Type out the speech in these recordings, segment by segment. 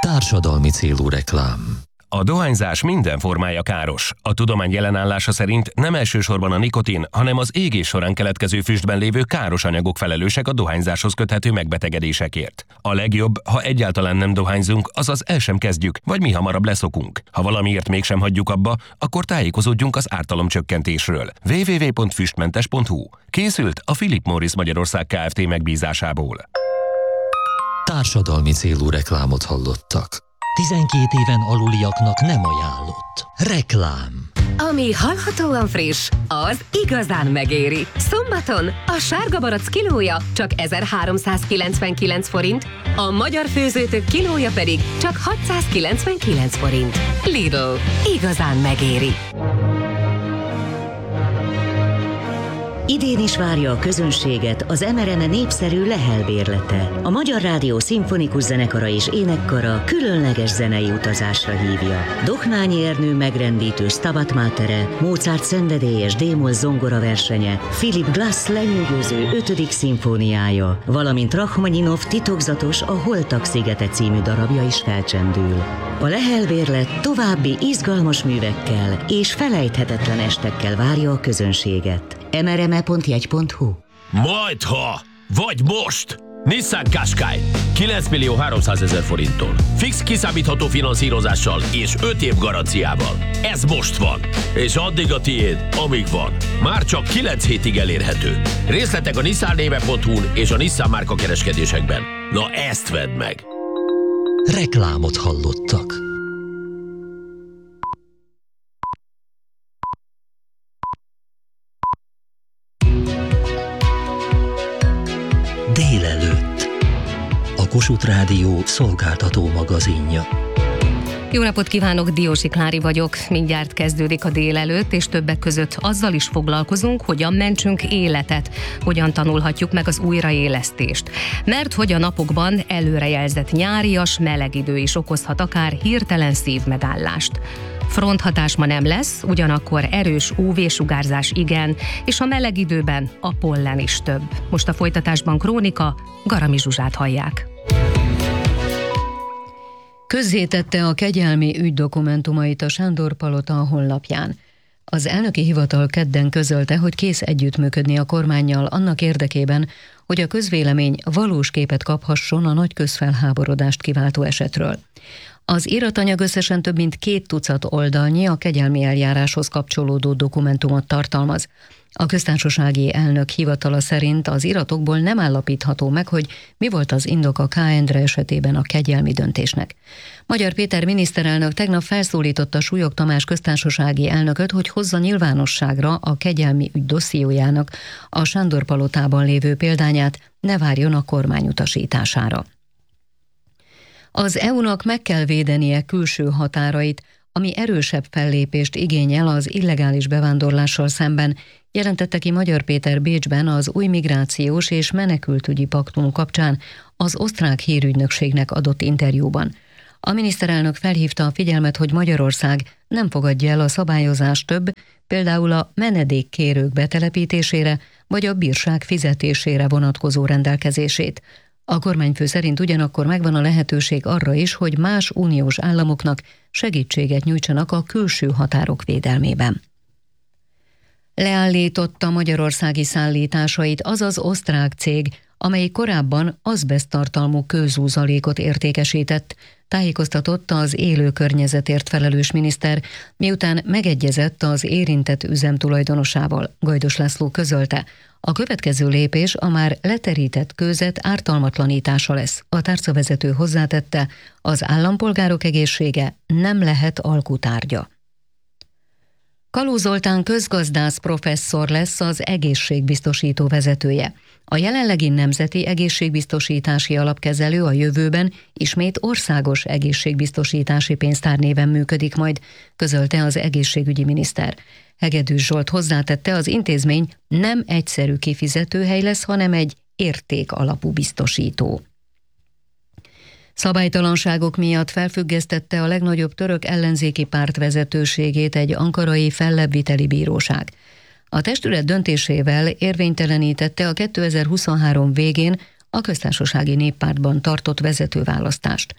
Társadalmi célú reklám. A dohányzás minden formája káros. A tudomány jelenállása szerint nem elsősorban a nikotin, hanem az égés során keletkező füstben lévő káros anyagok felelősek a dohányzáshoz köthető megbetegedésekért. A legjobb, ha egyáltalán nem dohányzunk, azaz el sem kezdjük, vagy mi hamarabb leszokunk. Ha valamiért mégsem hagyjuk abba, akkor tájékozódjunk az ártalomcsökkentésről. www.füstmentes.hu. Készült a Philip Morris Magyarország Kft. Megbízásából. Társadalmi célú reklámot hallottak. 12 éven aluliaknak nem ajánlott. Reklám. Ami hallhatóan friss, az igazán megéri. Szombaton a sárga barack kilója csak 1399 forint, a magyar főzőtök kilója pedig csak 699 forint. Lidl. Igazán megéri. Idén is várja a közönséget az MRM népszerű Lehel bérlete. A Magyar Rádió Szimfonikus Zenekara és Énekkara különleges zenei utazásra hívja. Dohnányi Ernő megrendítő Stabat Matere, Mozart szenvedélyes D-moll zongora versenye, Philip Glass lenyűgöző 5. szimfóniája, valamint Rachmaninov titokzatos A Holtak szigete című darabja is felcsendül. A Lehel bérlet további izgalmas művekkel és felejthetetlen estekkel várja a közönséget. mrme.jegy.hu. Majdha! Vagy most! Nissan Qashqai 9 300 000 forinttól. Fix kiszámítható finanszírozással és 5 év garanciával. Ez most van. És addig a tiéd, amíg van. Már csak 9 hétig elérhető. Részletek a nissannéve.hu-n és a Nissan márka kereskedésekben. Na ezt vedd meg! Reklámot hallottak. Délelőtt. A Kossuth Rádió szolgáltató magazinja. Jó napot kívánok, Diósi Klári vagyok. Mindjárt kezdődik a délelőtt, és többek között azzal is foglalkozunk, hogyan mentsünk életet, hogyan tanulhatjuk meg az újraélesztést. Mert hogy a napokban előrejelzett nyárias, meleg idő is okozhat akár hirtelen szívmegállást. Fronthatás ma nem lesz, ugyanakkor erős UV-sugárzás igen, és a meleg időben a pollen is több. Most a folytatásban krónika, Garami Zsuzsát hallják. Közzétette a kegyelmi ügy dokumentumait a Sándor-palota a honlapján. Az elnöki hivatal kedden közölte, hogy kész együttműködni a kormánnyal annak érdekében, hogy a közvélemény valós képet kaphasson a nagy közfelháborodást kiváltó esetről. Az iratanyag összesen több mint 2 tucat oldalnyi, a kegyelmi eljáráshoz kapcsolódó dokumentumot tartalmaz. A köztársasági elnök hivatala szerint az iratokból nem állapítható meg, hogy mi volt az indok a K. Endre esetében a kegyelmi döntésnek. Magyar Péter miniszterelnök tegnap felszólította Súlyog Tamás köztársasági elnököt, hogy hozza nyilvánosságra a kegyelmi ügy dossziójának a Sándor-palotában lévő példányát, ne várjon a kormány utasítására. Az EU-nak meg kell védenie külső határait, ami erősebb fellépést igényel az illegális bevándorlással szemben, jelentette ki Magyar Péter Bécsben az új migrációs és menekültügyi paktum kapcsán az osztrák hírügynökségnek adott interjúban. A miniszterelnök felhívta a figyelmet, hogy Magyarország nem fogadja el a szabályozás több, például a menedékkérők betelepítésére vagy a bírság fizetésére vonatkozó rendelkezését. A kormányfő szerint ugyanakkor megvan a lehetőség arra is, hogy más uniós államoknak segítséget nyújtsanak a külső határok védelmében. Leállította magyarországi szállításait az az osztrák cég, amely korábban azbeszttartalmú kőzúzalékot értékesített, tájékoztatott az élő környezetért felelős miniszter, miután megegyezett az érintett üzem tulajdonosával. Gajdos László közölte, a következő lépés a már leterített kőzet ártalmatlanítása lesz. A tárcavezető hozzátette, az állampolgárok egészsége nem lehet alkutárgya. Kaló Zoltán közgazdász professzor lesz az egészségbiztosító vezetője. A jelenlegi Nemzeti Egészségbiztosítási Alapkezelő a jövőben ismét országos egészségbiztosítási pénztár néven működik majd, közölte az egészségügyi miniszter. Hegedűs Zsolt hozzátette, az intézmény nem egyszerű kifizetőhely lesz, hanem egy értékalapú biztosító. Szabálytalanságok miatt felfüggesztette a legnagyobb török ellenzéki párt vezetőségét egy ankarai fellebbviteli bíróság. A testület döntésével érvénytelenítette a 2023 végén a Köztársasági Néppártban tartott vezetőválasztást.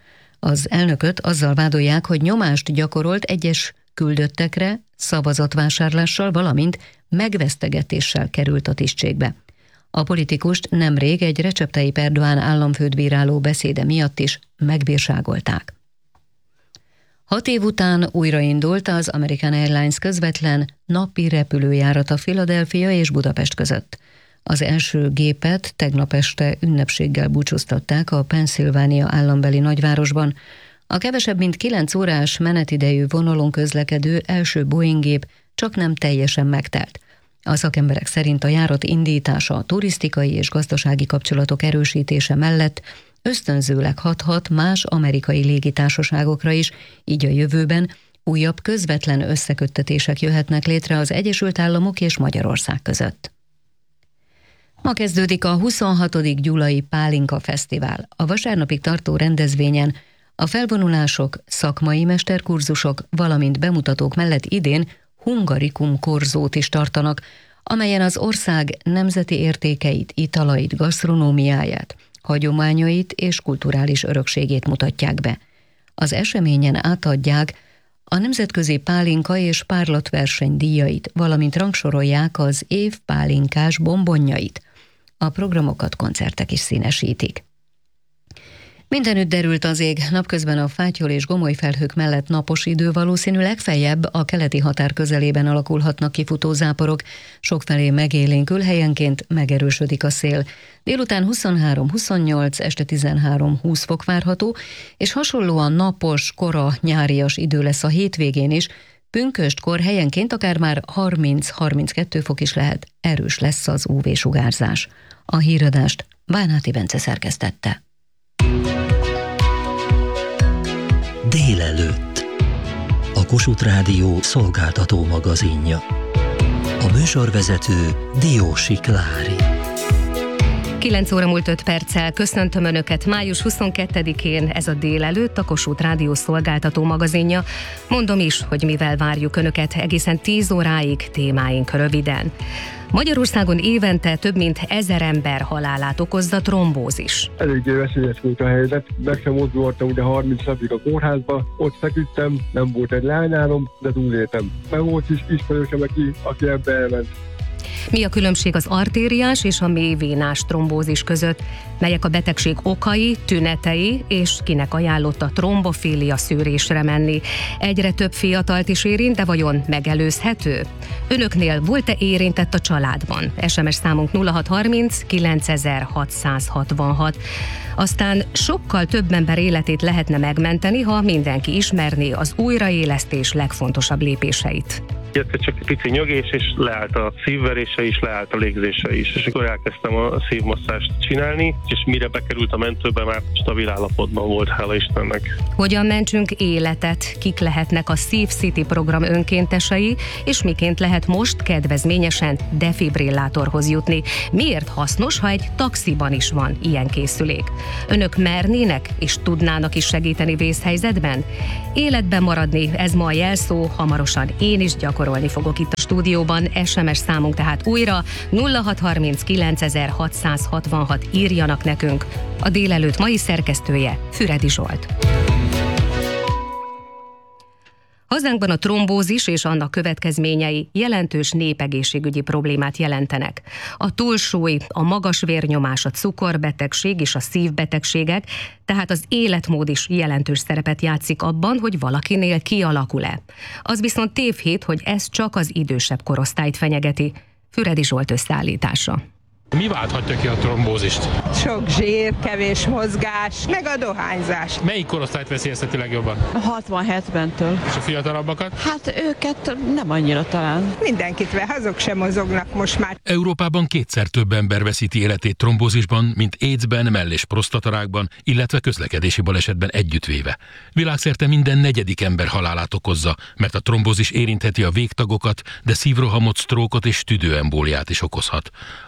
Az elnököt azzal vádolják, hogy nyomást gyakorolt egyes küldöttekre, szavazatvásárlással, valamint megvesztegetéssel került a tisztségbe. A politikust nemrég egy Recep Tayyip Erdoğan államfőt bíráló beszéde miatt is megbírságolták. 6 év után újraindult az American Airlines közvetlen napi repülőjárata Philadelphia és Budapest között. Az első gépet tegnap este ünnepséggel búcsúztatták a Pennsylvania állambeli nagyvárosban. A kevesebb mint 9 órás menetidejű vonalon közlekedő első Boeing gép csak nem teljesen megtelt. A szakemberek szerint a járat indítása a turisztikai és gazdasági kapcsolatok erősítése mellett ösztönzőleg hathat más amerikai légitársaságokra is, így a jövőben újabb közvetlen összeköttetések jöhetnek létre az Egyesült Államok és Magyarország között. Ma kezdődik a 26. Gyulai Pálinka Fesztivál. A vasárnapig tartó rendezvényen a felvonulások, szakmai mesterkurzusok, valamint bemutatók mellett idén Hungarikum korzót is tartanak, amelyen az ország nemzeti értékeit, italait, gasztronómiáját, hagyományait és kulturális örökségét mutatják be. Az eseményen átadják a nemzetközi pálinka és párlatverseny díjait, valamint rangsorolják az év pálinkás bombonjait. A programokat koncertek is színesítik. Mindenütt derült az ég, napközben a fátyol és gomoly felhők mellett napos idő, valószínű legfeljebb a keleti határ közelében alakulhatnak ki futózáporok, sokfelé megélénkül, helyenként megerősödik a szél. Délután 23-28, este 13-20 fok várható, és hasonlóan napos, kora, nyárias idő lesz a hétvégén is, pünköstkor helyenként akár már 30-32 fok is lehet, erős lesz az UV-sugárzás. A híradást Bánáti Bence szerkesztette. Délelőtt. A Kossuth Rádió szolgáltató magazinja. A műsorvezető Diósi Klári. 9 óra múlt 5 perccel köszöntöm Önöket. Május 22-én ez a Délelőtt, a Kossuth Rádió szolgáltató magazinja. Mondom is, hogy mivel várjuk Önöket egészen 10 óráig, témáink röviden. Magyarországon évente több mint 1000 ember halálát okozza trombózis. Eléggé veszélyes volt a helyzet, meg sem mozdultam ugye 30 napig a kórházba, ott feküdtem, nem volt egy lányárom, de túléltem. Meg volt is ismerősem, aki ebbe elment. Mi a különbség az artériás és a mélyvénás trombózis között? Melyek a betegség okai, tünetei, és kinek ajánlott a trombofília szűrésre menni? Egyre több fiatalt is érint, de vajon megelőzhető? Önöknél volt-e érintett a családban? SMS számunk 0630 9666. Aztán sokkal több ember életét lehetne megmenteni, ha mindenki ismerné az újraélesztés legfontosabb lépéseit. Jött csak egy pici nyögés, és leállt a szívverése is, leállt a légzése is. És akkor elkezdtem a szívmasszást csinálni, és mire bekerült a mentőbe, már stabil állapotban volt, hála Istennek. Hogyan mentsünk életet? Kik lehetnek a Szív City program önkéntesei, és miként lehet most kedvezményesen defibrillátorhoz jutni? Miért hasznos, ha egy taxiban is van ilyen készülék? Önök mernének és tudnának is segíteni vészhelyzetben? Életben maradni, ez ma a jelszó, hamarosan én is gyakorolni fogok itt a stúdióban. SMS számunk tehát újra 0630 9666, írjanak nekünk. A Délelőtt mai szerkesztője Füredi Zsolt. Hazánkban a trombózis és annak következményei jelentős népegészségügyi problémát jelentenek. A túlsúly, a magas vérnyomás, a cukorbetegség és a szívbetegségek, tehát az életmód is jelentős szerepet játszik abban, hogy valakinél kialakul-e. Az viszont tévhit, hogy ez csak az idősebb korosztályt fenyegeti. Füredi Zsolt összeállítása. Mi válthatja ki a trombózist? Sok zsír, kevés mozgás, meg a dohányzás. Melyik korosztályt veszélyezteti legjobban? 60-70-től. És a fiatalabbakat? Hát őket nem annyira talán. Mindenkit azok sem mozognak most már. Európában 2-szer több ember veszíti életét trombózisban, mint AIDS-ben, mell- és prostatarákban, illetve közlekedési balesetben együttvéve. Világszerte minden 4. ember halálát okozza, mert a trombózis érintheti a végtagokat, de szívrohamot, sztrókot és tüdőembóliát is okozhat. A most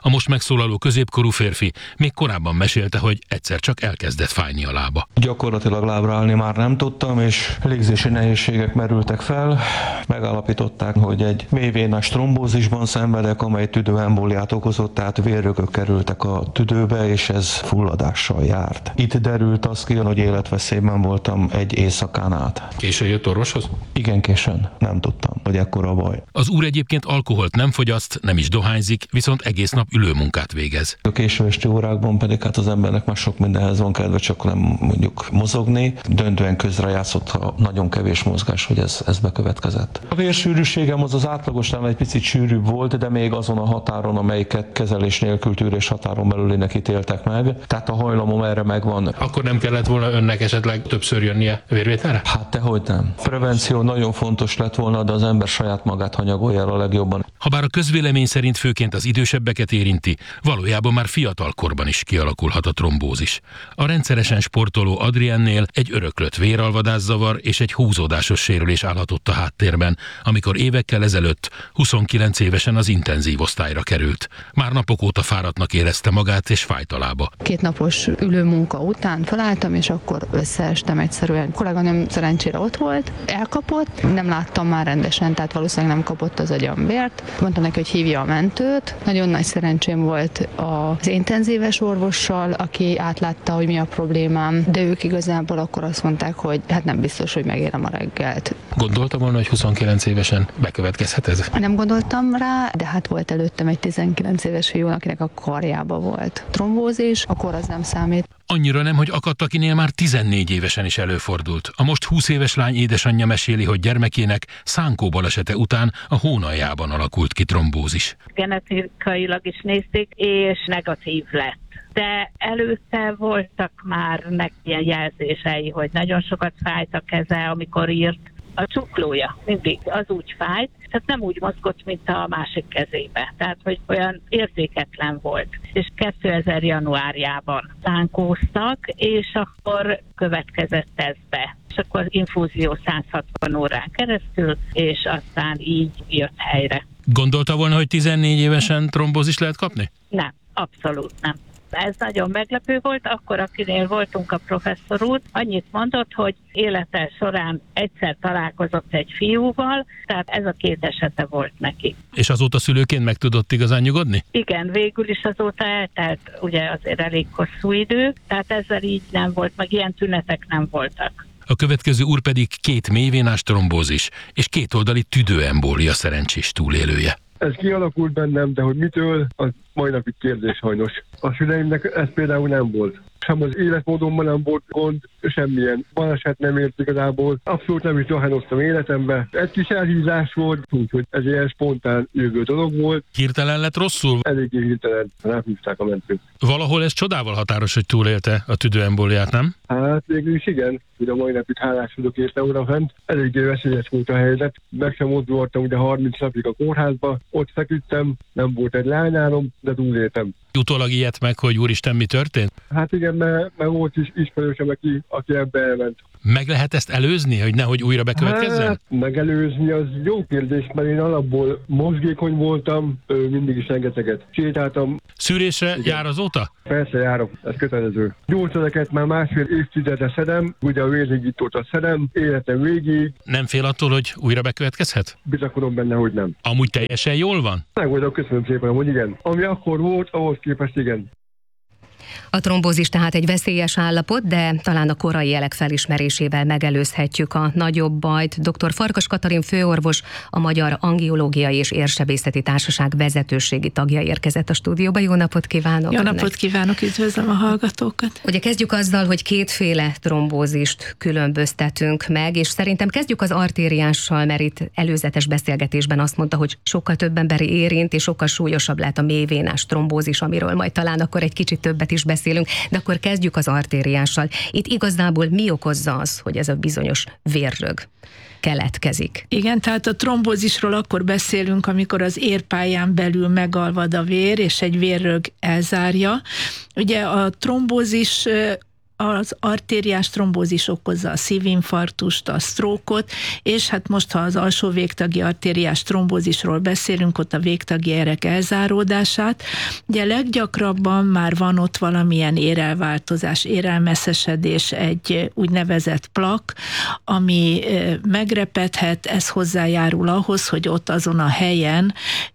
megszólaló középkorú férfi még korábban mesélte, hogy egyszer csak elkezdett fájni a lába. Gyakorlatilag lábra állni már nem tudtam, és légzési nehézségek merültek fel. Megállapították, hogy egy mélyvénás trombózisban szenvedek, amely tüdőembóliát okozott, tehát vérrögök kerültek a tüdőbe, és ez fulladással járt. Itt derült az ki, hogy életveszélyben voltam egy éjszakán át. Későn jött orvoshoz? Igen, későn. Nem tudtam, hogy ekkora a baj. Az úr egyébként alkoholt nem fogyaszt, nem is dohányzik, viszont egész nap ülőmunkát végez. A késő esti órákban pedig hát az embernek már sok mindenhez van kedve, csak nem mondjuk mozogni. Döntően közrejátszott a nagyon kevés mozgás, hogy ez bekövetkezett. A vérsűrűségem az átlagosnál egy picit sűrűbb volt, de még azon a határon, amelyiket kezelés nélkül tűrés határon belülinek ítéltek meg. Tehát a hajlamom erre megvan. Akkor nem kellett volna önnek esetleg többször jönnie vérvételre? Hát dehogy nem. Prevenció nagyon fontos lett volna, de az ember saját magát hanyagolja el a legjobban. Habár a közvélemény szerint főként az idősebbeket érinti, valójában már fiatal korban is kialakulhat a trombózis. A rendszeresen sportoló Adriennél egy öröklött véralvadászavar és egy húzódásos sérülés állhatott a háttérben, amikor évekkel ezelőtt 29 évesen az intenzív osztályra került. Már napok óta fáradtnak érezte magát, és fájt a lába. 2 napos ülőmunka után felálltam, és akkor összeestem egyszerűen. A kolléganőm szerencsére ott volt, elkapott, nem láttam már rendesen, tehát valószínűleg nem kapott az agyam vért. Mondtam neki, hogy hívja a mentőt. Nagyon nagy szerencsém volt az intenzíves orvossal, aki átlátta, hogy mi a problémám, de ők igazából akkor azt mondták, hogy hát nem biztos, hogy megérem a reggelt. Gondolta volna, hogy 29 évesen bekövetkezhet ez? Nem gondoltam rá, de hát volt előttem egy 19 éves fiú, akinek a karjába volt trombózis, akkor az nem számít. Annyira nem, hogy akadt, akinél már 14 évesen is előfordult. A most 20 éves lány édesanyja meséli, hogy gyermekének szánkó balesete után a hónaljában alakult ki trombózis. Genetikailag is nézték, és negatív lett. De előtte voltak már ilyen jelzései, hogy nagyon sokat fájt a keze, amikor írt. A csuklója mindig az úgy fájt, tehát nem úgy mozgott, mint a másik kezébe. Tehát, hogy olyan érzéketlen volt. És 2000 januárjában szánkóztak, és akkor következett ez be. És akkor infúzió 160 órán keresztül, és aztán így jött helyre. Gondolta volna, hogy 14 évesen trombózis lehet kapni? Nem, abszolút nem. Ez nagyon meglepő volt, akkor akinél voltunk a professzor úr, annyit mondott, hogy élete során egyszer találkozott egy fiúval, tehát ez a 2 esete volt neki. És azóta szülőként meg tudott igazán nyugodni? Igen, végül is azóta eltelt ugye azért elég hosszú idő, tehát ezzel így nem volt, meg ilyen tünetek nem voltak. A következő úr pedig 2 mélyvénás trombózis és 2 oldali tüdőembólia szerencsés túlélője. Ez kialakult bennem, de hogy mitől, az mai napig kérdés sajnos. A szüleimnek ez például nem volt. Sem az életmódomban nem volt gond, semmilyen baleset nem ért igazából. Abszolút nem is dohányoztam életembe. Egy kis elhízás volt, úgyhogy ez ilyen spontán jövő dolog volt. Hirtelen lett rosszul? Eléggé hirtelen, nem hívták a mentőt. Valahol ez csodával határos, hogy túlélte a tüdőembóliát, nem? Hát végül is igen, hogy a mai napig hálás tudok érte odafent. Eléggé veszélyes volt a helyzet. Meg sem mozdultam ugye 30 napig a kórházba, ott feküdtem, nem volt egy lányárom, de túléltem. Utólag ilyet meg, hogy úristen, mi történt? Hát igen, mert volt is ismerősem, aki ebbe elment. Meg lehet ezt előzni, hogy nehogy újra bekövetkezzen? Hát, megelőzni az jó kérdés, mert én alapból mozgékony voltam, mindig is rengeteget sétáltam. Szűrésre jár azóta? Persze járok, ez kötelező. Gyógyszereket már 1,5 évtizede szedem, ugye a vérrégítót a szedem, életem végig. Nem fél attól, hogy újra bekövetkezhet? Bizakodom benne, hogy nem. Amúgy teljesen jól van? Megvoldok, köszönöm szépen, hogy igen. Ami akkor volt, ahhoz képest igen. A trombózis tehát egy veszélyes állapot, de talán a korai jelek felismerésével megelőzhetjük a nagyobb bajt. Dr. Farkas Katalin főorvos, a Magyar Angiológiai és Érsebészeti Társaság vezetőségi tagja érkezett a stúdióba. Jó napot kívánok! Jó napot kívánok, üdvözlöm a hallgatókat! Ugye kezdjük azzal, hogy 2 trombózist különböztetünk meg, és szerintem kezdjük az artériánssal, mert itt előzetes beszélgetésben azt mondta, hogy sokkal több emberi érint, és sokkal súlyosabb lehet a mélyvénás trombózis, amiről majd talán akkor egy kicsit többet is beszélünk, de akkor kezdjük az artériással. Itt igazából mi okozza az, hogy ez a bizonyos vérrög keletkezik? Igen, tehát a trombózisról akkor beszélünk, amikor az érpályán belül megalvad a vér, és egy vérrög elzárja. Ugye a trombózis az artériás trombózis okozza a szívinfarktust, a sztrókot, és hát most, ha az alsó végtagi artériás trombózisról beszélünk, ott a végtagi érek elzáródását. Ugye leggyakrabban már van ott valamilyen érelváltozás, érelmesszesedés, egy úgynevezett plak, ami megrepedhet, ez hozzájárul ahhoz, hogy ott azon a helyen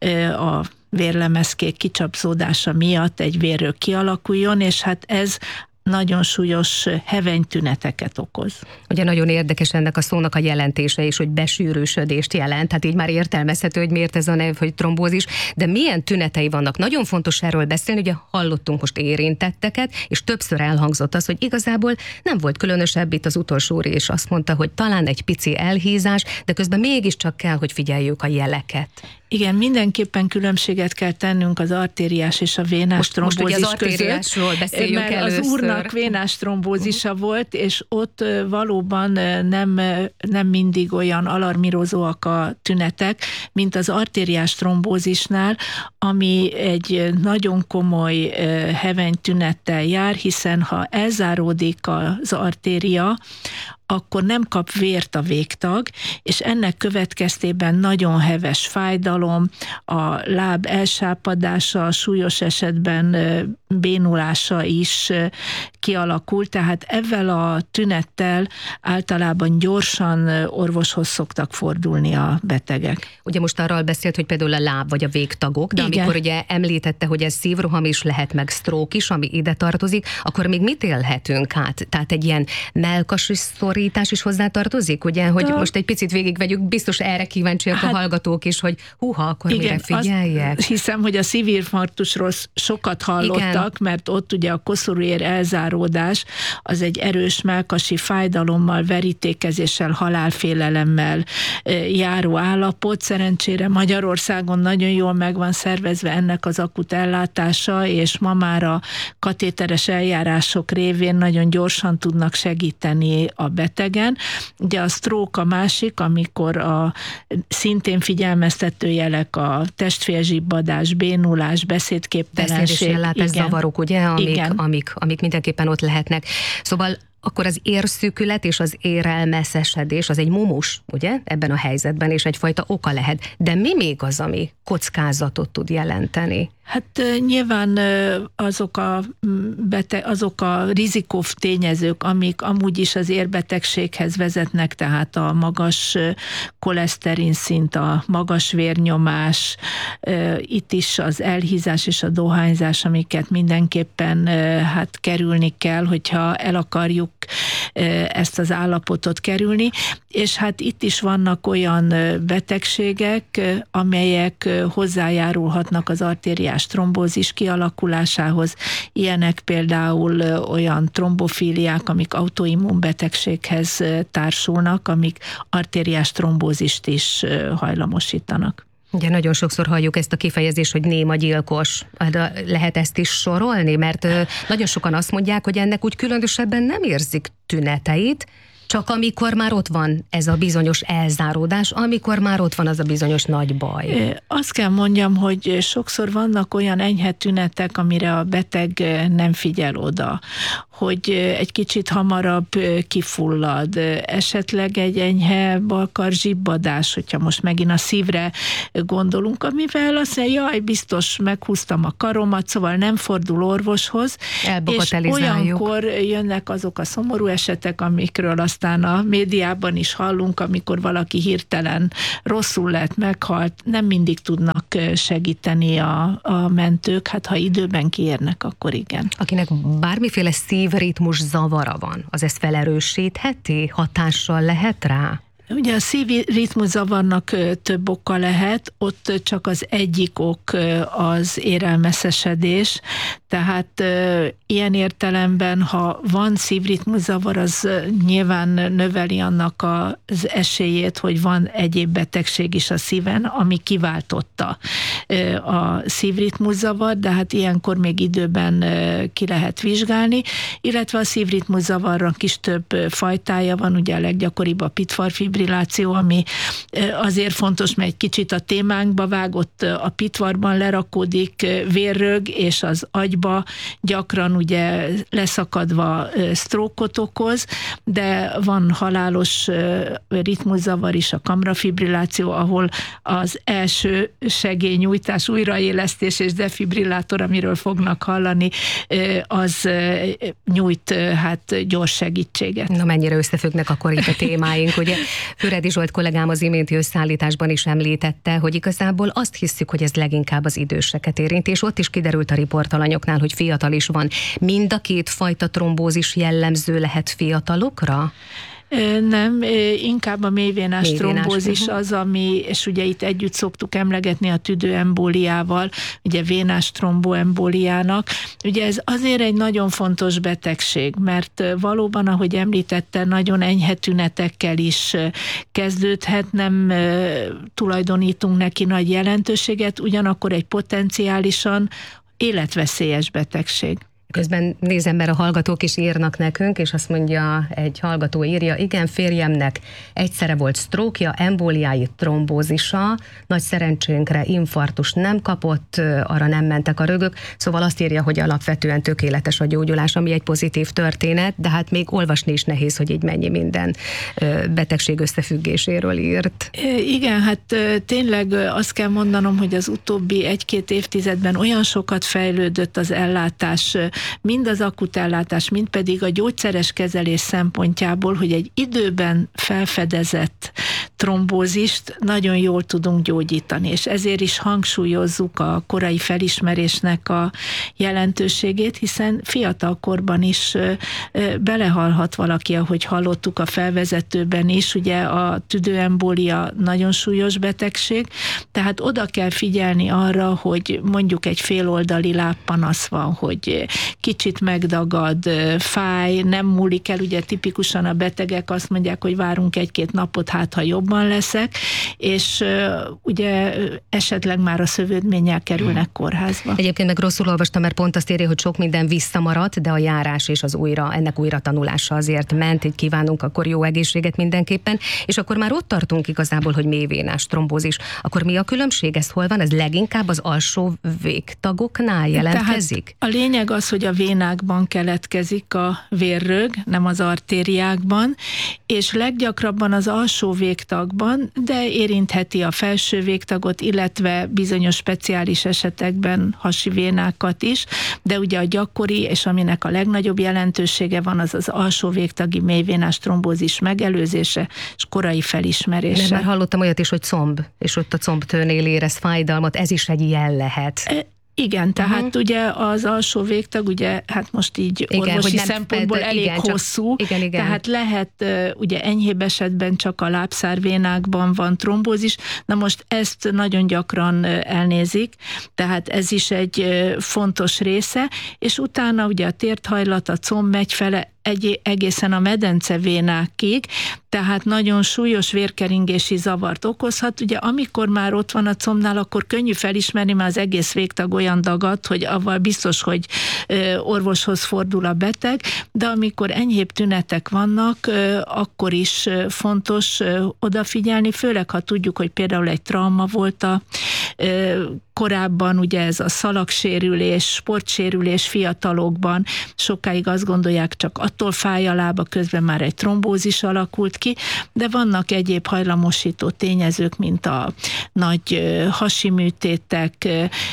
a vérlemezkék kicsapszódása miatt egy vérrög kialakuljon, és hát ez nagyon súlyos hevenytüneteket okoz. Ugye nagyon érdekes ennek a szónak a jelentése is, hogy besűrűsödést jelent, tehát így már értelmezhető, hogy miért ez a nev, hogy trombózis, de milyen tünetei vannak. Nagyon fontos erről beszélni, ugye hallottunk most érintetteket, és többször elhangzott az, hogy igazából nem volt különösebb, itt az utolsó úr is azt mondta, hogy talán egy pici elhízás, de közben mégiscsak kell, hogy figyeljük a jeleket. Igen, mindenképpen különbséget kell tennünk az artériás és a vénás trombózis között, mert először. Az úrnak vénás trombózisa volt, és ott valóban nem mindig olyan alarmírozóak a tünetek, mint az artériás trombózisnál, ami egy nagyon komoly hevenytünettel jár, hiszen ha elzáródik az artéria, akkor nem kap vért a végtag, és ennek következtében nagyon heves fájdalom, a láb elsápadása, súlyos esetben bénulása is kialakul, tehát ezzel a tünettel általában gyorsan orvoshoz szoktak fordulni a betegek. Ugye most arról beszélt, hogy például a láb vagy a végtagok, de igen. Amikor ugye említette, hogy ez szívroham is lehet, meg sztrók is, ami ide tartozik, akkor még mit élhetünk át? Tehát egy ilyen melkas szorítás is hozzátartozik, ugye, hogy most egy picit végigvegyük, biztos erre kíváncsiak a hallgatók is, hogy húha, akkor igen, mire figyeljek? Hiszem, hogy a szívinfarktusról sokat hallottak, mert ott ugye a koszorúér elzáródás az egy erős melkasi fájdalommal, verítékezéssel, halálfélelemmel járó állapot. Szerencsére Magyarországon nagyon jól meg van szervezve ennek az akut ellátása, és ma már a katéteres eljárások révén nagyon gyorsan tudnak segíteni a betegen. Ugye a stroke a másik, amikor a szintén figyelmeztető jelek a testfélzsibbadás, bénulás, beszédképtelenség. Zavarok, ugye, amik mindenképpen ott lehetnek. Szóval akkor az érszűkület és az érelmesszesedés az egy mumus, ugye, ebben a helyzetben, és egyfajta oka lehet. De mi még az, ami kockázatot tud jelenteni? Hát nyilván azok a rizikóf tényezők, amik amúgy is az érbetegséghez vezetnek, tehát a magas koleszterin szint, a magas vérnyomás, itt is az elhízás és a dohányzás, amiket mindenképpen hát kerülni kell, hogyha el akarjuk ezt az állapotot kerülni, és hát itt is vannak olyan betegségek, amelyek hozzájárulhatnak az artériás trombózis kialakulásához. Ilyenek például olyan trombofíliák, amik autoimmunbetegséghez társulnak, amik artériás trombózist is hajlamosítanak. Ugye nagyon sokszor halljuk ezt a kifejezést, hogy néma gyilkos. Lehet ezt is sorolni? Mert nagyon sokan azt mondják, hogy ennek úgy különösebben nem érzik tüneteit, csak amikor már ott van ez a bizonyos elzáródás, amikor már ott van az a bizonyos nagy baj. Azt kell mondjam, hogy sokszor vannak olyan enyhe tünetek, amire a beteg nem figyel oda, hogy egy kicsit hamarabb kifullad, esetleg egy enyhe balkar zsibbadás, hogyha most megint a szívre gondolunk, amivel azt mondja, jaj, biztos meghúztam a karomat, szóval nem fordul orvoshoz, és olyankor jönnek azok a szomorú esetek, amikről aztán a médiában is hallunk, amikor valaki hirtelen rosszul lett, meghalt, nem mindig tudnak segíteni a mentők, hát ha időben kiérnek, akkor igen. Akinek bármiféle szívritmus zavara van, az ezt felerősítheti? Hatással lehet rá? Ugye a szívritmuszavarnak több oka lehet, ott csak az egyik ok az érelmesszesedés, tehát ilyen értelemben, ha van szívritmuszavar, az nyilván növeli annak az esélyét, hogy van egyéb betegség is a szíven, ami kiváltotta a szívritmuszavar, de hát ilyenkor még időben ki lehet vizsgálni, illetve a szívritmuszavarnak is több fajtája van, ugye a leggyakoribb a pitfarfibrillás, kamrafibrilláció, ami azért fontos, mert egy kicsit a témánkba vágott, a pitvarban lerakódik vérrög, és az agyba gyakran ugye leszakadva sztrókot okoz, de van halálos ritmuszavar is, a kamrafibrilláció, ahol az első segélynyújtás, újraélesztés és defibrillátor, amiről fognak hallani, az nyújt hát gyors segítséget. Na mennyire összefüggnek akkor itt a témáink, ugye Füredi Zsolt kollégám az iménti összeállításban is említette, hogy igazából azt hiszük, hogy ez leginkább az időseket érinti, és ott is kiderült a riportalanyoknál, hogy fiatal is van. Mind a két fajta trombózis jellemző lehet fiatalokra? Nem, inkább a mélyvénás trombózis az, ami, és ugye itt együtt szoktuk emlegetni a tüdőembóliával, ugye vénás tromboembóliának. Ugye ez azért egy nagyon fontos betegség, mert valóban, ahogy említette, nagyon enyhe tünetekkel is kezdődhet, nem tulajdonítunk neki nagy jelentőséget, ugyanakkor egy potenciálisan életveszélyes betegség. Közben nézem, mert a hallgatók is írnak nekünk, és azt mondja, egy hallgató írja, igen, férjemnek egyszerre volt sztrókja, embóliái, trombózisa, nagy szerencsénkre infarktust nem kapott, arra nem mentek a rögök, szóval azt írja, hogy alapvetően tökéletes a gyógyulás, ami egy pozitív történet, de hát még olvasni is nehéz, hogy így mennyi minden betegség összefüggéséről írt. Igen, hát tényleg azt kell mondanom, hogy az utóbbi 1-2 évtizedben olyan sokat fejlődött az ellátás, mind az akut ellátás, mind pedig a gyógyszeres kezelés szempontjából, hogy egy időben felfedezett trombózist nagyon jól tudunk gyógyítani, és ezért is hangsúlyozzuk a korai felismerésnek a jelentőségét, hiszen fiatalkorban is belehalhat valaki, ahogy hallottuk a felvezetőben is, ugye a tüdőembólia nagyon súlyos betegség, tehát oda kell figyelni arra, hogy mondjuk egy féloldali lábpanasz van, hogy kicsit megdagad, fáj, nem múlik el, ugye tipikusan a betegek azt mondják, hogy várunk 1-2 napot, hát ha jobban leszek, és ugye esetleg már a szövődménnyel kerülnek kórházba. Egyébként meg rosszul olvastam, mert pont azt írja, hogy sok minden visszamaradt, de a járás és az ennek újra tanulása azért ment, így kívánunk akkor jó egészséget mindenképpen, és akkor már ott tartunk igazából, hogy mélyvénás trombózis. Akkor mi a különbség? Ez hol van? Ez leginkább az alsó végtagoknál jelentkezik? Tehát a lényeg az, hogy a vénákban keletkezik a vérrög, nem az artériákban, és leggyakrabban az alsó végtagban, de érintheti a felső végtagot, illetve bizonyos speciális esetekben hasi vénákat is, de ugye a gyakori, és aminek a legnagyobb jelentősége van, az az alsó végtagi mélyvénás trombózis megelőzése és korai felismerése. Mert már hallottam olyat is, hogy comb, és ott a combtőnél érez fájdalmat, ez is egy jel lehet. Igen, tehát ugye az alsó végtag, ugye hát most így orvosi szempontból elég hosszú, tehát lehet ugye enyhébb esetben csak a lábszárvénákban van trombózis, na most ezt nagyon gyakran elnézik, tehát ez is egy fontos része, és utána ugye a térthajlat, a comb megy fele, egészen a medencevénákig, tehát nagyon súlyos vérkeringési zavart okozhat. Ugye amikor már ott van a combnál, akkor könnyű felismerni, mert az egész végtag olyan dagadt, hogy avval biztos, hogy orvoshoz fordul a beteg, de amikor enyhébb tünetek vannak, akkor is fontos odafigyelni, főleg ha tudjuk, hogy például egy trauma volt a korábban, ugye ez a szalagsérülés, sportsérülés fiatalokban, sokáig azt gondolják, csak attól fáj a lába, közben már egy trombózis alakult ki, de vannak egyéb hajlamosító tényezők, mint a nagy hasi műtétek,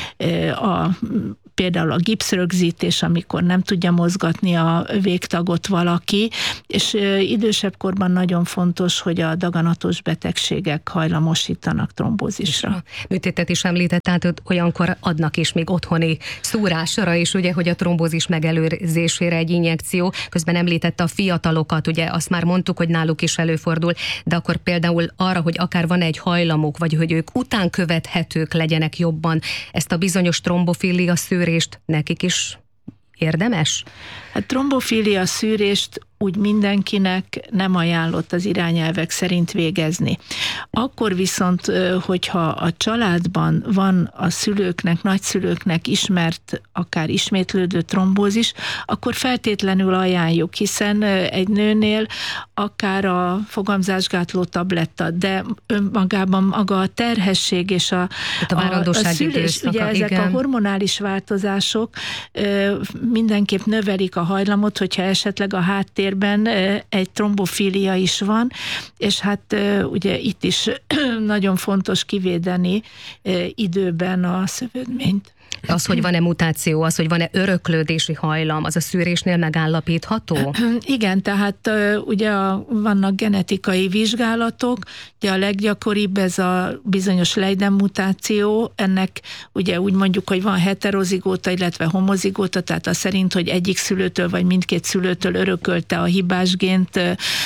például a gipszrögzítés, amikor nem tudja mozgatni a végtagot valaki, és idősebb korban nagyon fontos, hogy a daganatos betegségek hajlamosítanak trombózisra. Műtétet is említett, tehát olyankor adnak is még otthoni szúrásra is, ugye, hogy a trombózis megelőzésére egy injekció. Közben említette a fiatalokat, ugye azt már mondtuk, hogy náluk is előfordul, de akkor például arra, hogy akár van egy hajlamuk, vagy hogy ők utánkövethetők legyenek jobban, ezt a bizonyos trombofília szűrést nekik is érdemes? A trombofília szűrést úgy mindenkinek nem ajánlott az irányelvek szerint végezni. Akkor viszont, hogyha a családban van a szülőknek, nagyszülőknek ismert, akár ismétlődő trombózis, akkor feltétlenül ajánljuk, hiszen egy nőnél akár a fogamzásgátló tabletta, de önmagában maga a terhesség és a szülés, ugye ezek a hormonális változások mindenképp növelik a hajlamot, hogyha esetleg a háttérben egy trombofília is van, és hát ugye itt is nagyon fontos kivédeni időben a szövődményt. Az, hogy van-e mutáció, az, hogy van-e öröklődési hajlam, az a szűrésnél megállapítható? Igen, tehát ugye vannak genetikai vizsgálatok, ugye a leggyakoribb ez a bizonyos Leiden mutáció, ennek ugye úgy mondjuk, hogy van heterozigóta, illetve homozigóta, tehát az szerint, hogy egyik szülőtől vagy mindkét szülőtől örökölte a hibás gént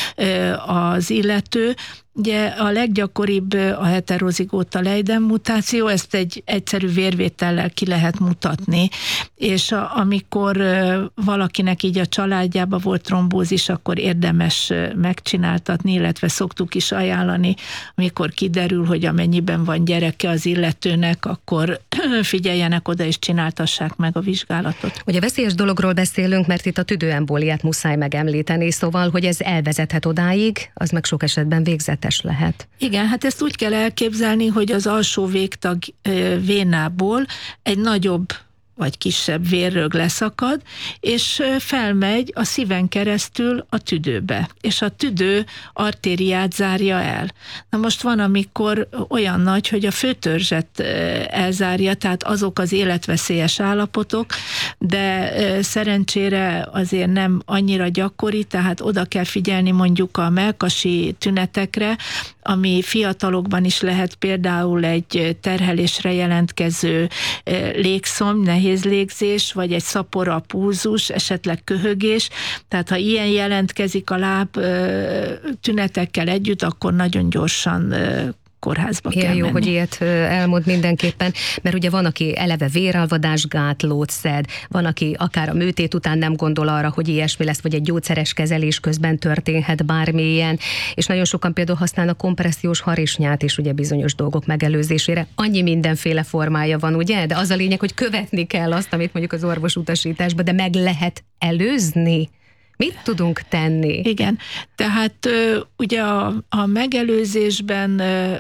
az illető. Ugye a leggyakoribb a heterozigóta Leiden mutáció, ezt egy egyszerű vérvétellel ki lehet mutatni, és amikor valakinek így a családjában volt trombózis, akkor érdemes megcsináltatni, illetve szoktuk is ajánlani, amikor kiderül, hogy amennyiben van gyereke az illetőnek, akkor figyeljenek oda és csináltassák meg a vizsgálatot. Ugye veszélyes dologról beszélünk, mert itt a tüdőembóliát muszáj megemlíteni, szóval, hogy ez elvezethet odáig, az meg sok esetben végzetes lehet. Igen, hát ezt úgy kell elképzelni, hogy az alsó végtag vénából egy nagyobb vagy kisebb vérrög leszakad, és felmegy a szíven keresztül a tüdőbe, és a tüdő artériát zárja el. Na most van, amikor olyan nagy, hogy a főtörzset elzárja, tehát azok az életveszélyes állapotok, de szerencsére azért nem annyira gyakori, tehát oda kell figyelni mondjuk a mellkasi tünetekre, ami fiatalokban is lehet például egy terhelésre jelentkező légszomj, nehéz légzés, vagy egy szapora pulzus, esetleg köhögés. Tehát ha ilyen jelentkezik a láb tünetekkel együtt, akkor nagyon gyorsan kórházba kell menni. Jó, hogy ilyet elmond mindenképpen, mert ugye van, aki eleve véralvadásgátlót szed, van, aki akár a műtét után nem gondol arra, hogy ilyesmi lesz, vagy egy gyógyszeres kezelés közben történhet bármilyen, és nagyon sokan például használnak kompressziós harisnyát is ugye bizonyos dolgok megelőzésére. Annyi mindenféle formája van, ugye? De az a lényeg, hogy követni kell azt, amit mondjuk az orvos utasításba, de meg lehet előzni. Mit tudunk tenni? Igen, tehát ugye a megelőzésben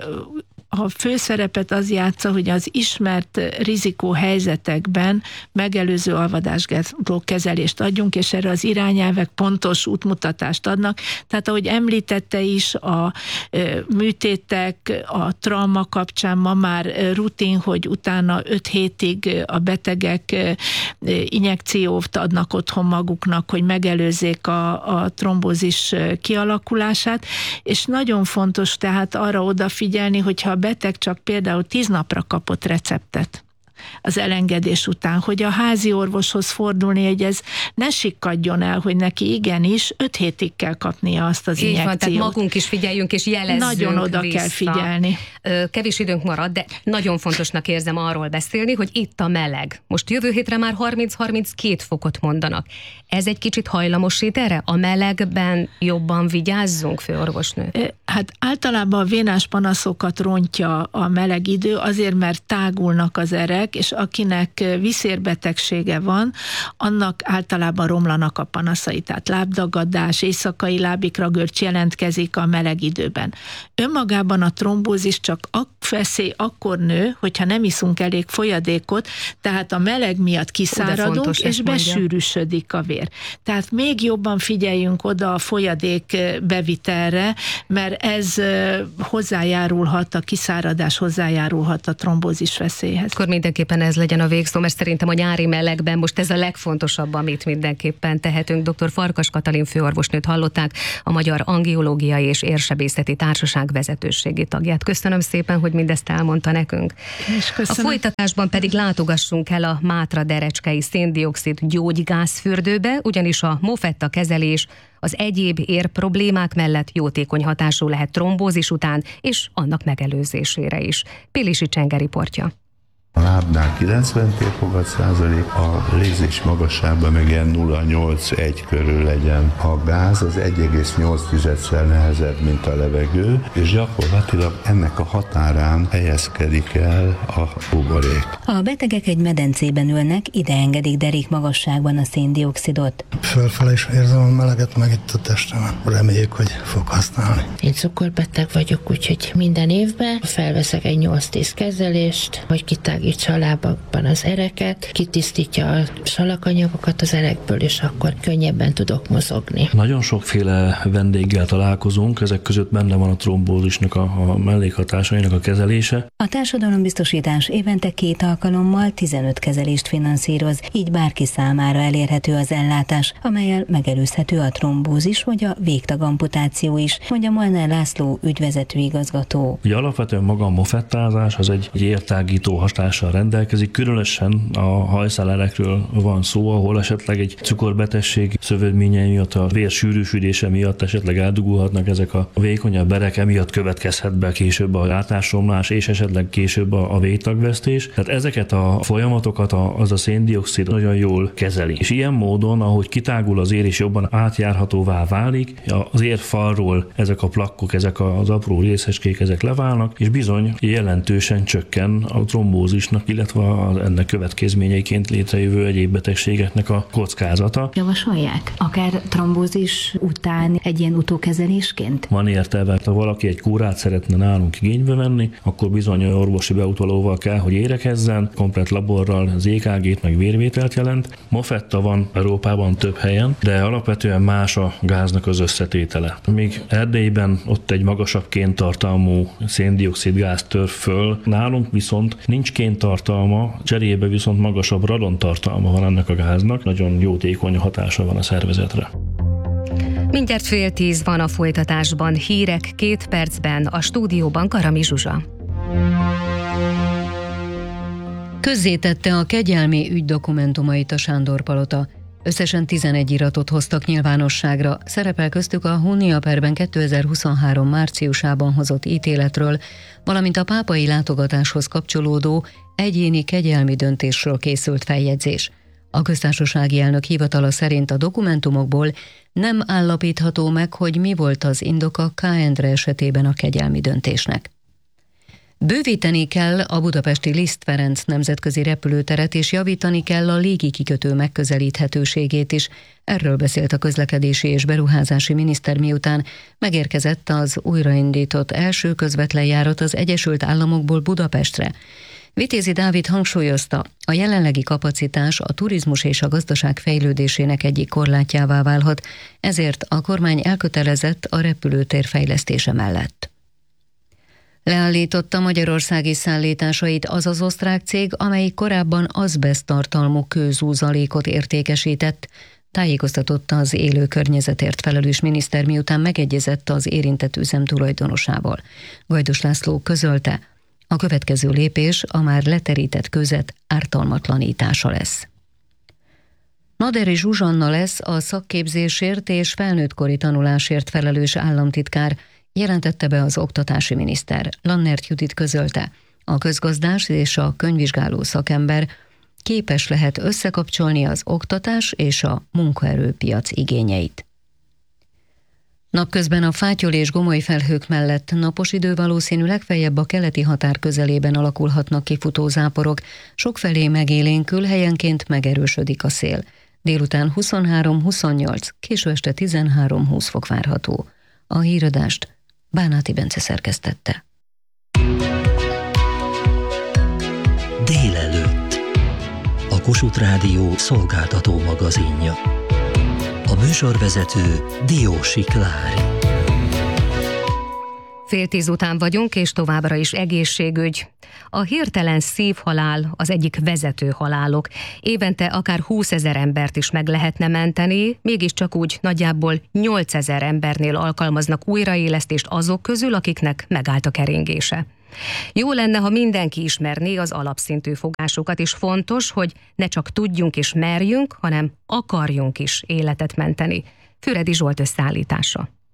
a főszerepet az játsza, hogy az ismert rizikóhelyzetekben megelőző alvadásgátló kezelést adjunk, és erre az irányelvek pontos útmutatást adnak. Tehát ahogy említette is, a műtétek, a trauma kapcsán ma már rutin, hogy utána 5 hétig a betegek injekciót adnak otthon maguknak, hogy megelőzzék a trombózis kialakulását, és nagyon fontos tehát arra odafigyelni, hogyha a beteg csak például 10 napra kapott receptet az elengedés után, hogy a házi orvoshoz fordulni, hogy ez ne sikkadjon el, hogy neki igenis 5 hétig kell kapnia azt az injekciót. Van, tehát magunk is figyeljünk és jelezzünk nagyon oda vissza. kell figyelni. Kevés időnk marad, de nagyon fontosnak érzem arról beszélni, hogy itt a meleg. Most jövő hétre már 30-32 fokot mondanak. Ez egy kicsit hajlamosít erre? A melegben jobban vigyázzunk, főorvosnő? Hát általában a vénás panaszokat rontja a meleg idő, azért mert tágulnak az erek, és akinek viszérbetegsége van, annak általában romlanak a panaszai, tehát lábdagadás, éjszakai lábikragörcs jelentkezik a meleg időben. Önmagában a trombózis csak veszély akkor nő, hogyha nem iszunk elég folyadékot, tehát a meleg miatt kiszáradunk, és besűrűsödik a vér. Tehát még jobban figyeljünk oda a folyadék bevitelre, mert ez hozzájárulhat, a kiszáradás hozzájárulhat a trombózis veszélyhez. Akkor mindenképpen ez legyen a végszó, mert szerintem a nyári melegben most ez a legfontosabb, amit mindenképpen tehetünk. Dr. Farkas Katalin főorvosnőt hallották, a Magyar Angiológiai és Érsebészeti Társaság vezetőségi tagját. Köszönöm szépen, hogy mindezt elmondta nekünk. A folytatásban pedig látogassunk el a Mátra-Derecskei széndioxid gyógygázfürdőbe, ugyanis a Mofetta kezelés az egyéb érproblémák mellett jótékony hatású lehet trombózis után, és annak megelőzésére is. Pilisi Csenge riportja. A lábnál 90 térfogat-százalék, a légzés magasságban meg ilyen 0,8-1 körül legyen. A gáz az 1,8-szer nehezebb, mint a levegő, és gyakorlatilag ennek a határán helyezkedik el a buborék. A betegek egy medencében ülnek, ide engedik derék magasságban a széndioxidot. Fölfele is érzem a meleget meg itt a testemen. Reméljük, hogy fog használni. Én cukorbeteg vagyok, úgyhogy minden évben felveszek egy 8-10 kezelést, hogy kitágítsa a lábakban az ereket, kitisztítja a salakanyagokat az erekből, és akkor könnyebben tudok mozogni. Nagyon sokféle vendéggel találkozunk, ezek között benne van a trombózisnak a mellékhatásainak a kezelése. A társadalombiztosítás évente 2 alkalommal 15 kezelést finanszíroz, így bárki számára elérhető az ellátás, amellyel megelőzhető a trombózis vagy a végtagamputáció is, mondja Molnár László ügyvezető igazgató. Ugye alapvetően maga a mofettázás az egy értágító hatással rendelkezik, különösen a hajszálerekről van szó, ahol esetleg egy cukorbetegség szövődményei miatt, a vér sűrűsödése miatt esetleg eldugulhatnak ezek a vékonyabb erek, emiatt következhet be később a látásromlás és esetleg később a végtagvesztés. Tehát ezeket a folyamatokat az a széndioxid nagyon jól kezeli. És ilyen módon, ahogy kitágul az ér és jobban átjárhatóvá válik, az érfalról ezek a plakkok, ezek az apró részecskék, ezek leválnak, és bizony jelentősen csökken a trombózisnak, illetve ennek következményeiként létrejövő egyéb betegségeknek a kockázata. Javasolják? Akár trombózis után egy ilyen utókezelésként? Van értelme, ha valaki egy kúrát szeretne nálunk igénybe venni, akkor bizony orvosi beutalóval kell, hogy érekezzen, komplett laborral az EKG-t meg vérvételt jelent. Mofetta van Európában több helyen, de alapvetően más a gáznak az összetétele. Míg Erdélyben ott egy magasabb kéntartalmú széndioxid gáz tör föl, nálunk viszont nincs kéntartalma, cserébe viszont magasabb radontartalma van ennek a gáznak, nagyon jótékony hatása van a szervezetre. Mindjárt 9:30 van a folytatásban, hírek 2 percben, a stúdióban Karami Zsuzsa. Közzétette a kegyelmi ügy dokumentumait a Sándor-palota. Összesen 11 iratot hoztak nyilvánosságra, szerepel köztük a Hunnia perben 2023 márciusában hozott ítéletről, valamint a pápai látogatáshoz kapcsolódó egyéni kegyelmi döntésről készült feljegyzés. A köztársasági elnök hivatala szerint a dokumentumokból nem állapítható meg, hogy mi volt az indoka K. Endre esetében a kegyelmi döntésnek. Bővíteni kell a budapesti Liszt Ferenc nemzetközi repülőteret, és javítani kell a légikikötő megközelíthetőségét is. Erről beszélt a közlekedési és beruházási miniszter, miután megérkezett az újraindított első közvetlen járat az Egyesült Államokból Budapestre. Vitézi Dávid hangsúlyozta, a jelenlegi kapacitás a turizmus és a gazdaság fejlődésének egyik korlátjává válhat, ezért a kormány elkötelezett a repülőtér fejlesztése mellett. Leállította magyarországi szállításait az az osztrák cég, amelyik korábban azbeszt tartalmú kőzúzalékot értékesített, tájékoztatott az élő környezetért felelős miniszter, miután megegyezett az érintett üzem tulajdonosával. Gajdos László közölte, a következő lépés a már leterített kőzet ártalmatlanítása lesz. Naderi Zsuzsanna lesz a szakképzésért és felnőttkori tanulásért felelős államtitkár, jelentette be az oktatási miniszter. Lannert Judit közölte, a közgazdász és a könyvvizsgáló szakember képes lehet összekapcsolni az oktatás és a munkaerőpiac igényeit. Napközben a fátyol és gomoly felhők mellett napos idő valószínű, legfeljebb a keleti határ közelében alakulhatnak ki futózáporok, sokfelé megélénkül, helyenként megerősödik a szél. Délután 23-28, késő este 13-20 fok várható. A híradást Bánáti Bence szerkesztette. Délelőtt. A Kossuth Rádió szolgáltató magazinja. A műsorvezető Diósi Klári. 9:30 után vagyunk, és továbbra is egészségügy. A hirtelen szívhalál az egyik vezető halálok. Évente akár 20 000 embert is meg lehetne menteni, mégiscsak úgy nagyjából 8 000 embernél alkalmaznak újraélesztést azok közül, akiknek megállt a keringése. Jó lenne, ha mindenki ismerné az alapszintű fogásokat, és fontos, hogy ne csak tudjunk és merjünk, hanem akarjunk is életet menteni. Füredi Zsolt összeállítása.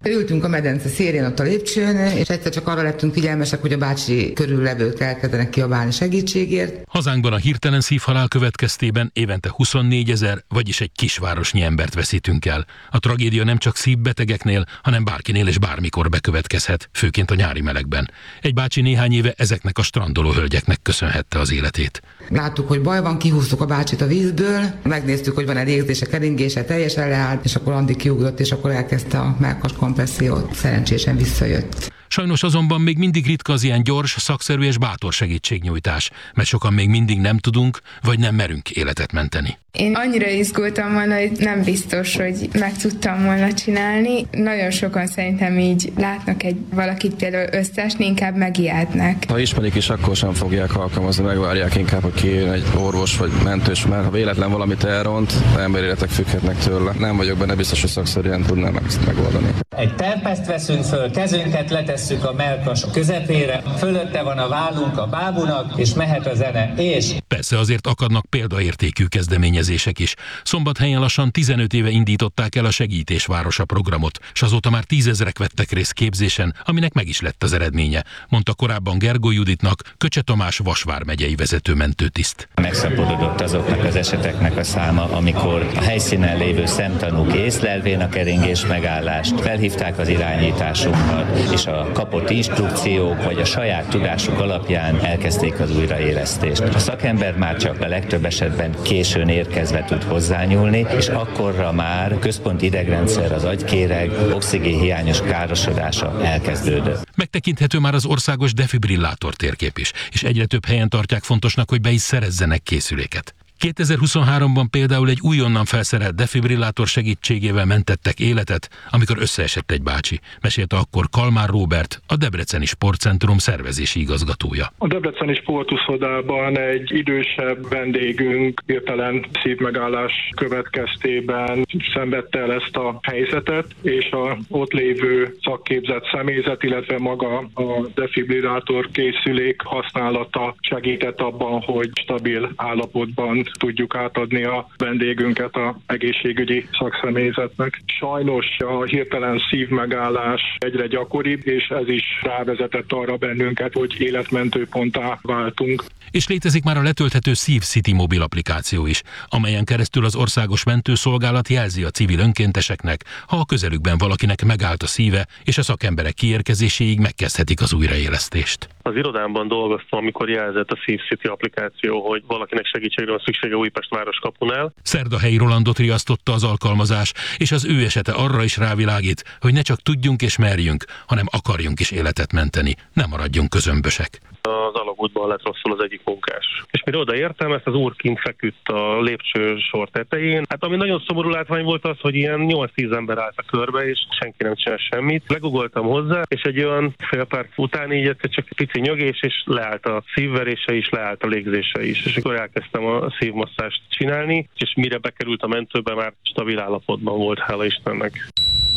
Ültünk a medence szélén ott a lépcsőn, és egyszer csak arra lettünk figyelmesek, hogy a bácsi körüllevők elkezdenek kiabálni segítségért. Hazánkban a hirtelen szívhalál következtében évente 24 000, vagyis egy kisvárosnyi embert veszítünk el. A tragédia nem csak szívbetegeknél, hanem bárkinél és bármikor bekövetkezhet, főként a nyári melegben. Egy bácsi néhány éve ezeknek a strandoló hölgyeknek köszönhette az életét. Láttuk, hogy baj van, kihúztuk a bácsit a vízből, megnéztük, hogy van-e légzése, keringése, teljesen leállt, és akkor Andi kiugrott, és akkor elkezdte a mellkas kompressziót. Szerencsésen visszajött. Sajnos azonban még mindig ritka az ilyen gyors, szakszerű és bátor segítségnyújtás, mert sokan még mindig nem tudunk, vagy nem merünk életet menteni. Én annyira izgultam volna, hogy nem biztos, hogy meg tudtam volna csinálni. Nagyon sokan szerintem így látnak valakit például összeesni, inkább megijednek. Ha ismerik is, akkor sem fogják alkalmazni, megvárják inkább, hogy kijön egy orvos vagy mentős, mert ha véletlen valamit elront, emberéletek függhetnek tőle. Nem vagyok benne biztos, hogy szakszerűen tudnám ezt megoldani. Egy terpeszt veszünk föl, kezünket letesszük a mellkas közepére, fölötte van a vállunk a bábunak, és mehet a zene, és... Persze azért akadnak példaértékű kezdeményezések is. Szombathelyen lassan 15 éve indították el a Segítés Városa programot, és azóta már 10 000-ek vettek részt képzésen, aminek meg is lett az eredménye, mondta korábban Gergó Juditnak Köcse Tamás Vas vármegyei vezető mentőtiszt. Megszaporodott azoknak az eseteknek a száma, amikor a helyszínen lévő szemtanúk észlelvén a keringés megállást, felhívták az irányításunkat, és a kapott instrukciók vagy a saját tudásuk alapján elkezdték az újraélesztést. A szakember már csak a legtöbb esetben későn érkezve tud hozzányúlni, és akkorra már a központi idegrendszer, az agykéreg oxigénhiányos károsodása elkezdődött. Megtekinthető már az országos defibrillátor térkép is, és egyre több helyen tartják fontosnak, hogy be is szerezzenek készüléket. 2023-ban például egy újonnan felszerelt defibrillátor segítségével mentettek életet, amikor összeesett egy bácsi, mesélte akkor Kalmár Róbert, a Debreceni Sportcentrum szervezési igazgatója. A Debreceni Sportuszodában egy idősebb vendégünk hirtelen szívmegállás következtében szenvedte el ezt a helyzetet, és a ott lévő szakképzett személyzet, illetve maga a defibrillátor készülék használata segített abban, hogy stabil állapotban tudjuk átadni a vendégünket az egészségügyi szakszemélyzetnek. Sajnos a hirtelen szívmegállás egyre gyakoribb, és ez is rávezetett arra bennünket, hogy életmentő ponttá váltunk. És létezik már a letölthető SívCity mobil applikáció is, amelyen keresztül az országos mentőszolgálat jelzi a civil önkénteseknek, ha a közelükben valakinek megállt a szíve, és a szakemberek kiérkezéséig megkezdhetik az újraélesztést. Az irodámban dolgoztam, amikor jelzett a SívCity applikáció, hogy valakinek segítségre van szüksége Újpest városkapunál. Szerdahelyi Rolandot riasztotta az alkalmazás, és az ő esete arra is rávilágít, hogy ne csak tudjunk és merjünk, hanem akarjunk is életet menteni, ne maradjunk közömbösek. Az alagútban lett rosszul az egyik munkás. És mire odaértem, ezt az úr kint feküdt a lépcsősor tetején. Hát ami nagyon szomorú látvány volt az, hogy ilyen 8-10 ember állt a körbe, és senki nem csinál semmit. Legugoltam hozzá, és egy olyan fél perc után így egyszer csak egy pici nyögés, és leállt a szívverése is, leállt a légzése is. És akkor elkezdtem a szívmasszást csinálni, és mire bekerült a mentőbe, már stabil állapotban volt, hála Istennek.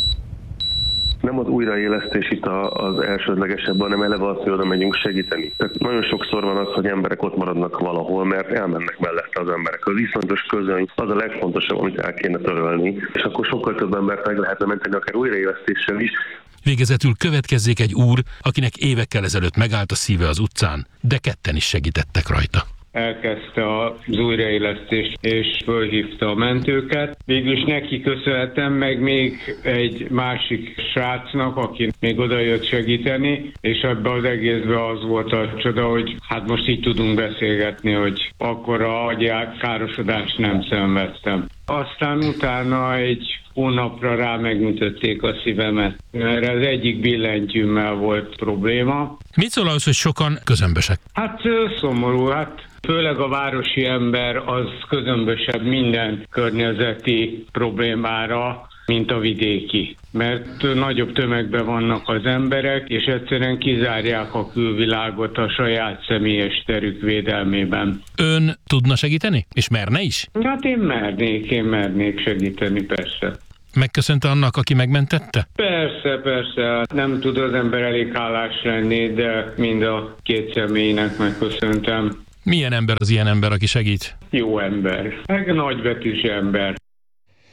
Nem az újraélesztés itt az elsődlegesebb, hanem eleve az, hogy oda megyünk segíteni. Tehát nagyon sokszor van az, hogy emberek ott maradnak valahol, mert elmennek mellette az emberek. A viszontos közöny az a legfontosabb, amit el kéne törölni, és akkor sokkal több embert meg lehetne menteni, akár újraélesztéssel is. Végezetül következzék egy úr, akinek évekkel ezelőtt megállt a szíve az utcán, de ketten is segítettek rajta. Elkezdte az újraélesztést, és fölhívta a mentőket. Végülis neki köszönhetem, meg még egy másik srácnak, aki még oda jött segíteni, és ebben az egészben az volt a csoda, hogy hát most így tudunk beszélgetni, hogy akkora agykárosodást nem szenvedtem. Aztán utána egy hónapra rá megműtötték a szívemet. Erre az egyik billentyűmmel volt probléma. Mit szól ahhoz, hogy sokan közömbösek? Hát szomorú, főleg a városi ember az közömbösebb minden környezeti problémára, mint a vidéki. Mert nagyobb tömegben vannak az emberek, és egyszerűen kizárják a külvilágot a saját személyes terük védelmében. Ön tudna segíteni? És merne is? Hát én mernék segíteni, persze. Megköszönte annak, aki megmentette? Persze. Nem tud az ember elég hálás lenni, de mind a két személynek megköszöntem. Milyen ember az ilyen ember, aki segít? Jó ember. Meg nagybetűs ember.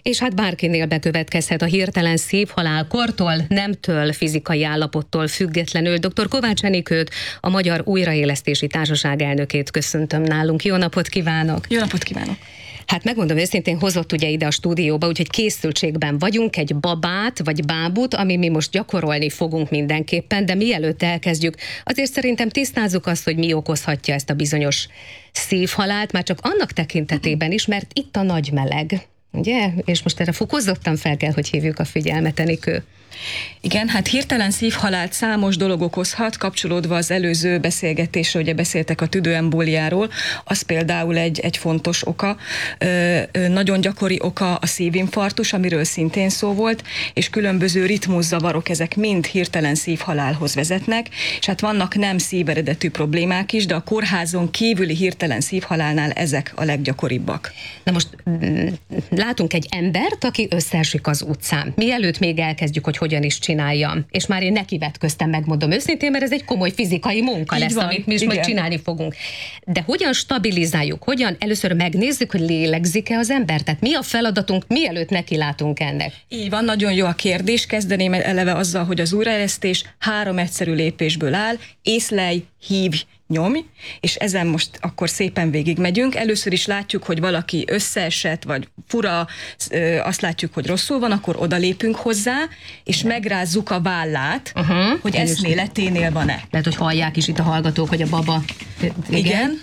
És hát bárkinél bekövetkezhet a hirtelen szívhalál kortól, nemtől, fizikai állapottól függetlenül. Dr. Kovács Enikőt, a Magyar Újraélesztési Társaság elnökét köszöntöm nálunk. Jó napot kívánok! Jó napot kívánok! Hát megmondom őszintén, hozott ugye ide a stúdióba, úgyhogy készültségben vagyunk, egy babát vagy bábút, ami mi most gyakorolni fogunk mindenképpen, de mielőtt elkezdjük, azért szerintem tisztázzuk azt, hogy mi okozhatja ezt a bizonyos szívhalált, már csak annak tekintetében is, mert itt a nagy meleg, ugye? És most erre fokozottan fel kell, hogy hívjuk a figyelmet, Enikő. Igen, hát hirtelen szívhalált számos dolog okozhat, kapcsolódva az előző beszélgetésre, ugye beszéltek a tüdőembóliáról, az például egy fontos oka. Nagyon gyakori oka a szívinfarktus, amiről szintén szó volt, és különböző ritmuszavarok, ezek mind hirtelen szívhalálhoz vezetnek, és hát vannak nem szíveredetű problémák is, de a kórházon kívüli hirtelen szívhalálnál ezek a leggyakoribbak. Na most látunk egy embert, aki összeesik az utcán. Mielőtt még elkezdjük, hogy hogyan is csináljam. És már én nekivetköztem, megmondom őszintén, mert ez egy komoly fizikai munka lesz, amit mi is majd csinálni fogunk. De hogyan stabilizáljuk? Hogyan először megnézzük, hogy lélegzik-e az ember? Tehát mi a feladatunk, mielőtt nekilátunk ennek? Így van, nagyon jó a kérdés. Kezdeném eleve azzal, hogy az újraélesztés 3 egyszerű lépésből áll. Észlelj, hívj, nyomj, és ezen most akkor szépen végigmegyünk. Először is látjuk, hogy valaki összeesett, vagy fura, azt látjuk, hogy rosszul van, akkor odalépünk hozzá, és megrázzuk a vállát, hogy eszméleténél van-e. Lehet, hogy hallják is itt a hallgatók, hogy a baba... Igen.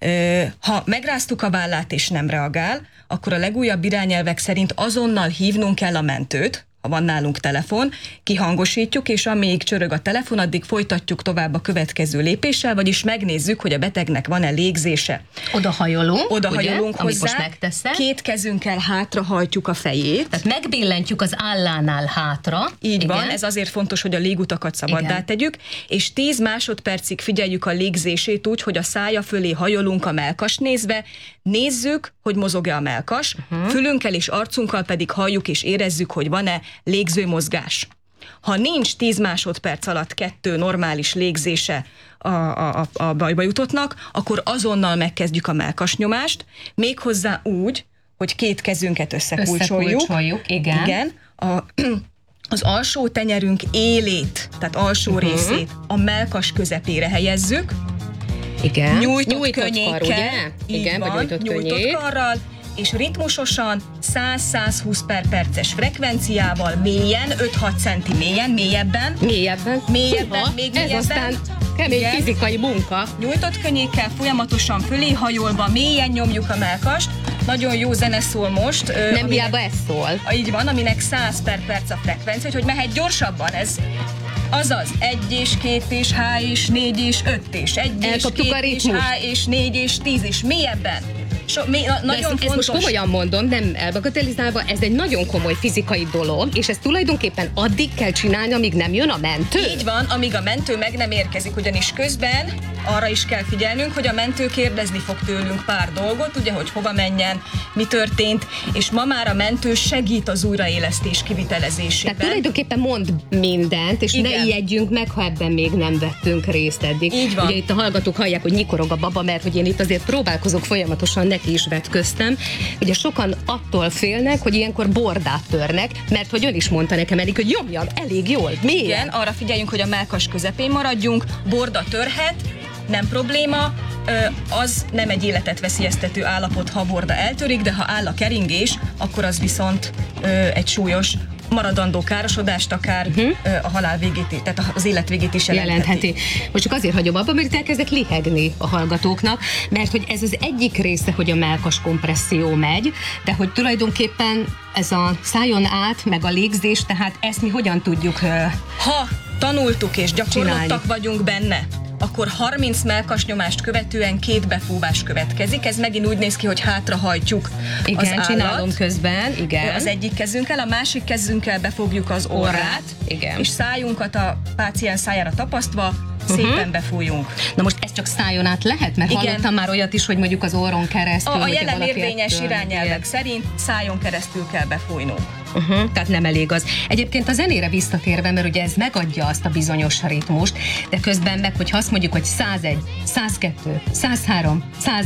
Ha megráztuk a vállát, és nem reagál, akkor a legújabb irányelvek szerint azonnal hívnunk kell a mentőt, ha van nálunk telefon, kihangosítjuk, és amíg csörög a telefon, addig folytatjuk tovább a következő lépéssel, vagyis megnézzük, hogy a betegnek van-e légzése. Odahajolunk hozzá, most megteszem. 2 kezünkkel hátrahajtjuk a fejét. Tehát megbillentjük az állánál hátra. Így van, ez azért fontos, hogy a légutakat szabaddá tegyük, és 10 másodpercig figyeljük a légzését úgy, hogy a szája fölé hajolunk a mellkast nézve, nézzük, hogy mozog-e a mellkas, fülünkkel és arcunkkal pedig halljuk és érezzük, hogy van-e légzőmozgás. Ha nincs 10 másodperc alatt 2 normális légzése a bajba jutottnak, akkor azonnal megkezdjük a mellkasnyomást, méghozzá úgy, hogy 2 kezünket összekulcsoljuk. Igen. Az alsó tenyerünk élét, tehát alsó részét a mellkas közepére helyezzük. Igen. Nyújtott könnyékkel, kar, ugye? Igen, vagy nyújtott karral, és ritmusosan 100-120 per perces frekvenciával mélyen, 5-6 centi mélyen, mélyebben, még mélyebben. Ez aztán kemény fizikai munka. Nyújtott könnyékkel folyamatosan fölé hajolva, mélyen nyomjuk a mellkast. Nagyon jó zene szól most. Nem hiába ez szól. Így van, aminek 100 per perc a frekvencia, hogy mehet gyorsabban ez. Azaz 1 és 2 és H és 4 és 5 és 1 és 2 és H és 4 és 10 és mélyebben. Nagyon ezt most komolyan mondom, nem elbagatelizálva, ez egy nagyon komoly fizikai dolog, és ezt tulajdonképpen addig kell csinálni, amíg nem jön a mentő? Így van, amíg a mentő meg nem érkezik, ugyanis közben arra is kell figyelnünk, hogy a mentő kérdezni fog tőlünk pár dolgot, ugye, hogy hova menjen, mi történt, és ma már a mentő segít az újraélesztés kivitelezésében. Tehát tulajdonképpen mond mindent, és ne ijedjünk meg, ha ebben még nem vettünk részt eddig. Így van. Ugye itt a hallgatók hallják, hogy nyikorog a baba, mert hogy én itt azért próbálkozok folyamatosan, neki is vetköztem. Ugye sokan attól félnek, hogy ilyenkor bordát törnek, mert hogy ön is mondta nekem eddig, hogy nyomjam elég jól, mélyen. Igen, arra figyeljünk, hogy a mellkas közepén maradjunk, borda törhet, nem probléma, az nem egy életet veszélyeztető állapot, ha a borda eltörik, de ha áll a keringés, akkor az viszont egy súlyos maradandó károsodást, akár a halál végét, tehát az élet végét is jelentheti. Most csak azért hagyom abba, mert elkezdek lihegni a hallgatóknak, mert hogy ez az egyik része, hogy a mellkas kompresszió megy, de hogy tulajdonképpen ez a szájon át, meg a légzés, tehát ezt mi hogyan tudjuk ha tanultuk és gyakorlottak vagyunk benne, akkor 30 mellkasnyomást követően 2 befúvás következik. Ez megint úgy néz ki, hogy hátrahajtjuk az állat. Csinálom közben, az egyik kezünkkel, a másik kezünkkel befogjuk az orrát, és szájunkat a páciens szájára tapasztva szépen befújunk. Na most ez csak szájon át lehet? Mert hallottam már olyat is, hogy mondjuk az orron keresztül. A jelen érvényes irányelvek szerint szájon keresztül kell befújnunk. Tehát nem elég az. Egyébként a zenére visszatérve, mert ugye ez megadja azt a bizonyos ritmust, de közben meg, hogyha azt mondjuk, hogy 101, 102, 103, 100